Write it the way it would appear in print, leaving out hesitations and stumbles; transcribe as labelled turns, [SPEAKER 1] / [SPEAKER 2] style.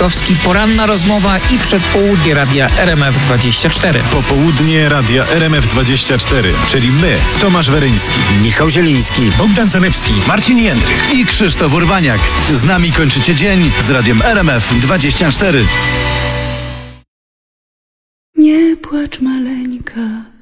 [SPEAKER 1] Witkowski, poranna rozmowa i przedpołudnie radia RMF24.
[SPEAKER 2] Popołudnie radia RMF24, czyli my, Tomasz Weryński,
[SPEAKER 3] Michał Zieliński,
[SPEAKER 2] Bogdan Zalewski, Marcin Jędrych
[SPEAKER 4] i Krzysztof Urbaniak. Z nami kończycie dzień z radiem RMF24.
[SPEAKER 5] Nie płacz, maleńka,